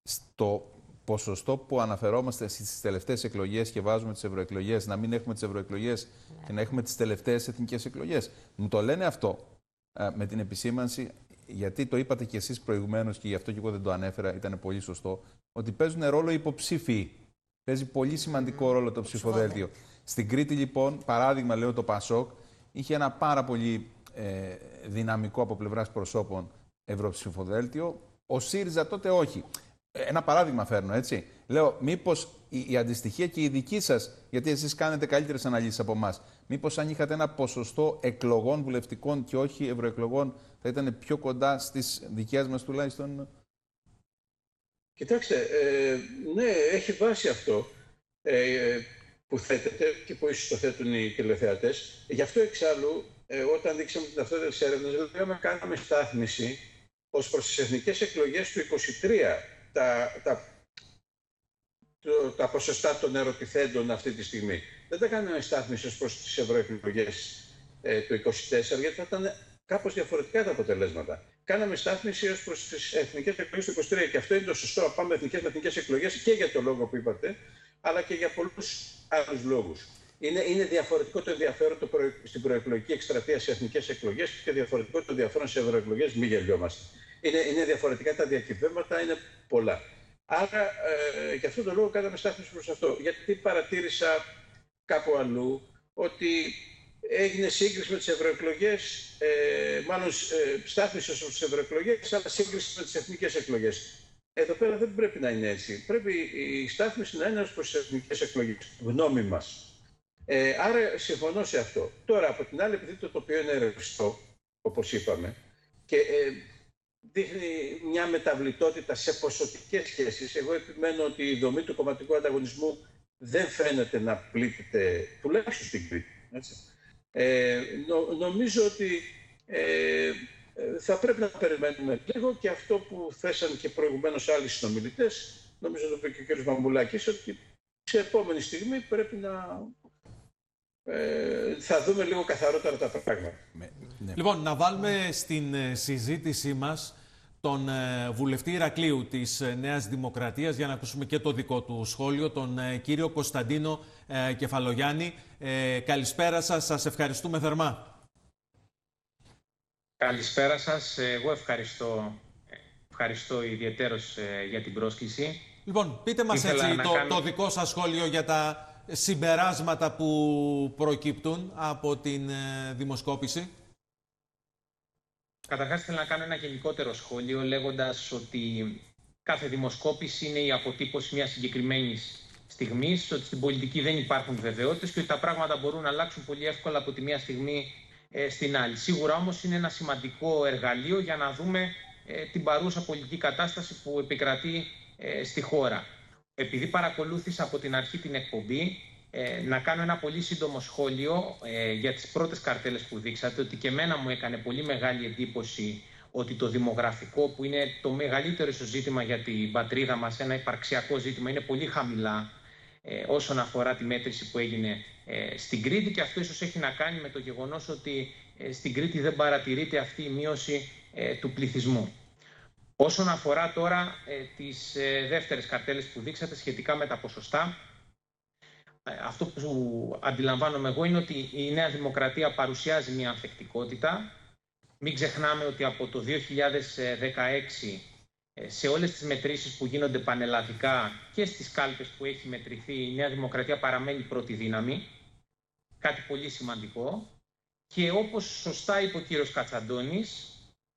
στο ποσοστό που αναφερόμαστε στις τελευταίες εκλογές και βάζουμε τις ευρωεκλογές, να μην έχουμε τις ευρωεκλογές και να έχουμε τις τελευταίες εθνικές εκλογές. Μου το λένε αυτό με την επισήμανση, γιατί το είπατε κι εσείς προηγουμένως και γι' αυτό και εγώ δεν το ανέφερα, ήταν πολύ σωστό, ότι παίζουν ρόλο υποψήφοι. Παίζει πολύ σημαντικό ρόλο το ψηφοδέλτιο. Στην Κρήτη, λοιπόν, παράδειγμα, λέω, το ΠΑΣΟΚ είχε ένα πάρα πολύ δυναμικό από πλευράς προσώπων ευρωψηφοδέλτιο. Ο ΣΥΡΙΖΑ τότε όχι. Ένα παράδειγμα φέρνω, έτσι. Λέω, μήπως η αντιστοιχία και η δική σας, γιατί εσείς κάνετε καλύτερες αναλύσεις από εμάς, μήπως αν είχατε ένα ποσοστό εκλογών βουλευτικών και όχι ευρωεκλογών, θα ήταν πιο κοντά στις δικές μας τουλάχιστον? Κοιτάξτε, ναι, έχει βάση αυτό που θέτεται και που ίσως το θέτουν οι τηλεθεατές. Γι' αυτό εξάλλου, όταν δείξαμε την ταυτότητα της έρευνας, λέγαμε κάναμε στάθμιση ως προς τις εθνικές εκλογές του 2023. Τα ποσοστά των ερωτηθέντων αυτή τη στιγμή. Δεν τα κάναμε στάθμιση ως προς τις ευρωεκλογές του 2024, γιατί θα ήταν κάπως διαφορετικά τα αποτελέσματα. Κάναμε στάθμιση ως προς τις εθνικές εκλογές του 2023 και αυτό είναι το σωστό. Πάμε εθνικές με εθνικές εκλογές και για το λόγο που είπατε, αλλά και για πολλούς άλλους λόγους. Είναι διαφορετικό το ενδιαφέρον στην προεκλογική εκστρατεία σε εθνικές εκλογές και διαφορετικό το ενδιαφέρον σε ευρωεκλογές. Μην γελιόμαστε. Είναι διαφορετικά τα διακυβέρματα, είναι πολλά. Άρα, γι' αυτό το λόγο κάναμε στάθμιση προς αυτό. Γιατί παρατήρησα κάπου αλλού ότι έγινε σύγκριση με τις ευρωεκλογές, μάλλον στάθμιση ως τις ευρωεκλογές, αλλά σύγκριση με τις εθνικές εκλογές. Εδώ πέρα δεν πρέπει να είναι έτσι. Πρέπει η στάθμιση να είναι ως προς τις εθνικές εκλογές, γνώμη μας. Άρα συμφωνώ σε αυτό. Τώρα, από την άλλη, επειδή το τοπίο είναι ρευστό, όπως είπαμε, και δείχνει μια μεταβλητότητα σε ποσοτικές σχέσεις. Εγώ επιμένω ότι η δομή του κομματικού ανταγωνισμού δεν φαίνεται να πλήττεται, τουλάχιστον στην Κρήτη. Νομίζω ότι θα πρέπει να περιμένουμε λίγο και αυτό που θέσαν και προηγουμένως άλλοι συνομιλητές, νομίζω το είπε και ο κ. Μαμουλάκης, ότι σε επόμενη στιγμή πρέπει να θα δούμε λίγο καθαρότερα τα πράγματα. Λοιπόν, να βάλουμε στην συζήτησή μας τον βουλευτή Ηρακλείου της Νέας Δημοκρατίας για να ακούσουμε και το δικό του σχόλιο, τον κύριο Κωνσταντίνο Κεφαλογιάννη. Καλησπέρα σας, σας ευχαριστούμε θερμά. Καλησπέρα σας, εγώ ευχαριστώ ιδιαιτέρως για την πρόσκληση. Λοιπόν, πείτε μας το δικό σας σχόλιο για τα συμπεράσματα που προκύπτουν από την δημοσκόπηση. Καταρχάς, θέλω να κάνω ένα γενικότερο σχόλιο λέγοντας ότι κάθε δημοσκόπηση είναι η αποτύπωση μιας συγκεκριμένης στιγμής, ότι στην πολιτική δεν υπάρχουν βεβαιότητες και ότι τα πράγματα μπορούν να αλλάξουν πολύ εύκολα από τη μία στιγμή στην άλλη. Σίγουρα όμως είναι ένα σημαντικό εργαλείο για να δούμε την παρούσα πολιτική κατάσταση που επικρατεί στη χώρα. Επειδή παρακολούθησα από την αρχή την εκπομπή, να κάνω ένα πολύ σύντομο σχόλιο για τις πρώτες καρτέλες που δείξατε, ότι και εμένα μου έκανε πολύ μεγάλη εντύπωση ότι το δημογραφικό, που είναι το μεγαλύτερο ζήτημα για την πατρίδα μας, ένα υπαρξιακό ζήτημα, είναι πολύ χαμηλά όσον αφορά τη μέτρηση που έγινε στην Κρήτη, και αυτό ίσως έχει να κάνει με το γεγονός ότι στην Κρήτη δεν παρατηρείται αυτή η μείωση του πληθυσμού. Όσον αφορά τώρα τις δεύτερες καρτέλες που δείξατε σχετικά με τα ποσοστά, αυτό που αντιλαμβάνομαι εγώ είναι ότι η Νέα Δημοκρατία παρουσιάζει μια ανθεκτικότητα. Μην ξεχνάμε ότι από το 2016 σε όλες τις μετρήσεις που γίνονται πανελλαδικά και στις κάλπες που έχει μετρηθεί, η Νέα Δημοκρατία παραμένει πρώτη δύναμη. Κάτι πολύ σημαντικό. Και όπως σωστά είπε ο κύριος Κατσαντώνης,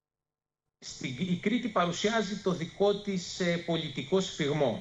η Κρήτη παρουσιάζει το δικό της πολιτικό σφιγμό.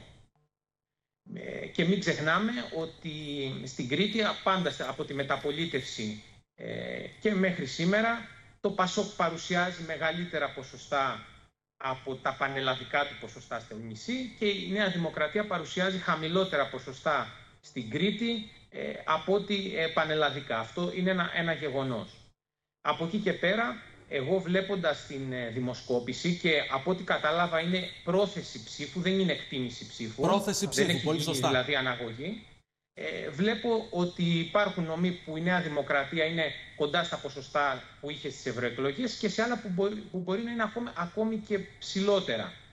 Και μην ξεχνάμε ότι στην Κρήτη πάντα από τη μεταπολίτευση και μέχρι σήμερα το ΠΑΣΟΚ παρουσιάζει μεγαλύτερα ποσοστά από τα πανελλαδικά του ποσοστά στο νησί και η Νέα Δημοκρατία παρουσιάζει χαμηλότερα ποσοστά στην Κρήτη από ότι πανελλαδικά. Αυτό είναι ένα γεγονός. Από εκεί και πέρα, εγώ βλέποντας την δημοσκόπηση και από ό,τι κατάλαβα είναι πρόθεση ψήφου, δεν είναι εκτίμηση ψήφου. Πρόθεση ψήφου, δεν έχει πολύ σωστά. Δηλαδή αναγωγή. Βλέπω ότι υπάρχουν νομοί που η Νέα Δημοκρατία είναι κοντά στα ποσοστά που είχε στις ευρωεκλογές και σε άλλα που μπορεί να είναι ακόμη και ψηλότερα.